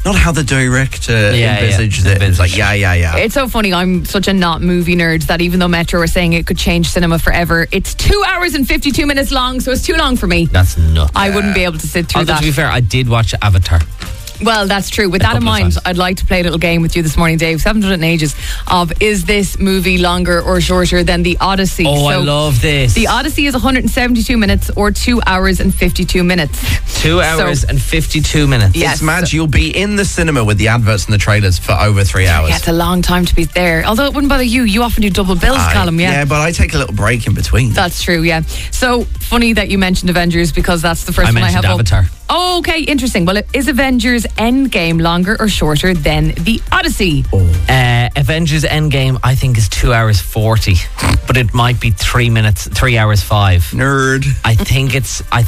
not how the director envisaged it. It was like, yeah. It's so funny. I'm such a not movie nerd that even though Metro are saying it could change cinema forever, it's 2 hours and 52 minutes long, so it's too long for me. That's nuts. I wouldn't be able to sit through that. To be fair, I did watch Avatar. Well, that's true. With that in mind, I'd like to play a little game with you this morning, Dave. 7 in ages of is this movie longer or shorter than The Odyssey? Oh, I love this. The Odyssey is 172 minutes or 2 hours and 52 minutes. 2 hours and 52 minutes. Yes. It's mad. You'll be in the cinema with the adverts and the trailers for over 3 hours. Yeah, it's a long time to be there. Although it wouldn't bother you. You often do double bills, Callum, yeah? Yeah, but I take a little break in between. That's true, yeah. So, funny that you mentioned Avengers because that's the first one I have. I mentioned Avatar. Oh, okay, interesting. Well, is Avengers Endgame longer or shorter than The Odyssey? Avengers Endgame, I think, is 2 hours 40, but it might be 3 hours 5. Nerd. I think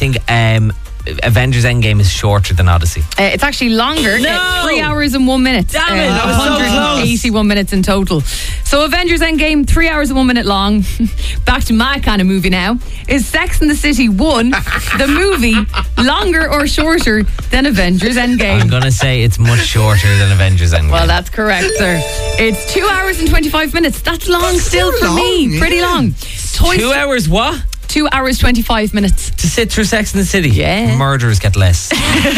Avengers Endgame is shorter than Odyssey. It's actually longer. No! 3 hours and 1 minute. Damn it, that was so close. 181 minutes in total. So Avengers Endgame, 3 hours and 1 minute long. Back to my kind of movie now. Is Sex and the City 1, the movie, longer or shorter than Avengers Endgame? I'm going to say it's much shorter than Avengers Endgame. Well, that's correct, sir. It's 2 hours and 25 minutes. That's long still for me. Yeah. Pretty long. 2 hours what? 2 hours, 25 minutes. To sit through Sex and the City? Yeah. Murderers get less.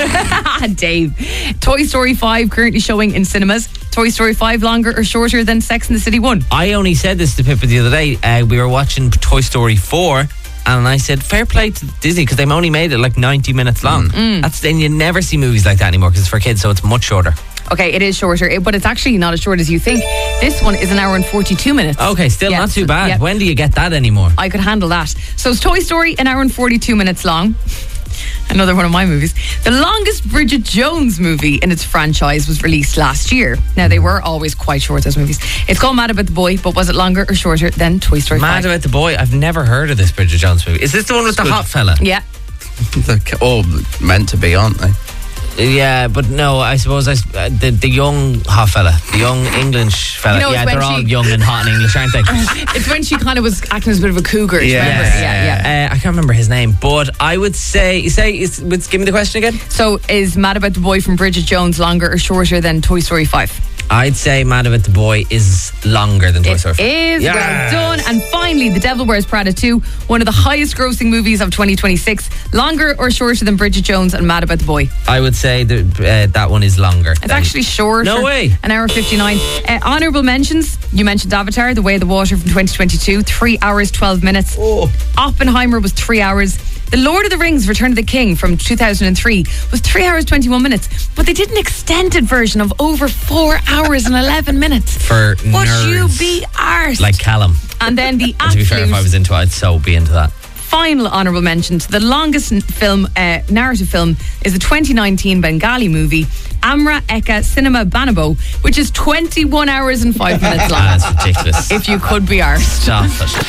Dave. Toy Story 5 currently showing in cinemas. Toy Story 5 longer or shorter than Sex and the City 1? I only said this to Pippa the other day. We were watching Toy Story 4 and I said, fair play to Disney because they've only made it like 90 minutes long. And you never see movies like that anymore because it's for kids, so it's much shorter. Okay, it is shorter, but it's actually not as short as you think. This one is 1 hour and 42 minutes. Okay, still not too bad. Yeah. When do you get that anymore? I could handle that. So it's Toy Story, 1 hour and 42 minutes long. Another one of my movies. The longest Bridget Jones movie in its franchise was released last year. Now, they were always quite short, those movies. It's called Mad About the Boy, but was it longer or shorter than Toy Story 5? Mad About the Boy? I've never heard of this Bridget Jones movie. Is this the one with the hot fella? Yeah. They're all meant to be, aren't they? Yeah, but no, I suppose the young hot fella, the young English fella. You know, they're all young and hot and English, aren't they? It's when she kind of was acting as a bit of a cougar. Yeah. I can't remember his name, but I would say, give me the question again. So is Mad About the Boy from Bridget Jones longer or shorter than Toy Story 5? I'd say Mad About the Boy is longer than Toy Story 5. It is. Well done. And finally, The Devil Wears Prada 2, one of the highest grossing movies of 2026. Longer or shorter than Bridget Jones and Mad About the Boy? I would say that one is longer. It's actually shorter. No way. 1 hour 59. Honourable mentions. You mentioned Avatar, The Way of the Water from 2022. 3 hours, 12 minutes. Oh. Oppenheimer was 3 hours. The Lord of the Rings, Return of the King from 2003 was 3 hours, 21 minutes. But they did an extended version of over 4 hours and 11 minutes. For Would nerds. you be arsed? Like Callum. And then the To be fair, if I was into it, I'd so be into that. final honourable mention to the longest narrative film is the 2019 Bengali movie Amra Eka Cinema Banabo, which is 21 hours and 5 minutes long. That's ridiculous. If you could be arsed. Stop it.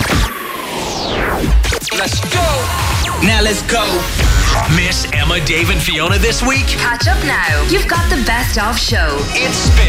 Let's go. Now let's go. Miss Emma, Dave and Fiona this week? Catch up now. You've got the best of show. It's Spin.